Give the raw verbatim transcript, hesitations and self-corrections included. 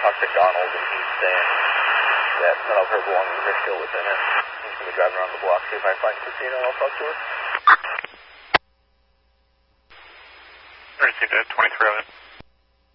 contacted Donald, and he's saying that none of her belongings are still within it. He's going to be driving around the block, see if I find Christina, and I'll talk to her. Received at twenty-three oh eight.